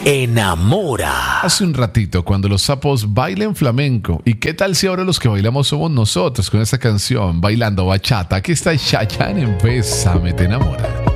enamora. Hace un ratito, cuando los sapos bailen flamenco. ¿Y qué tal si ahora los que bailamos somos nosotros con esta canción, bailando bachata? Aquí está Chayanne en Bésame, te enamora.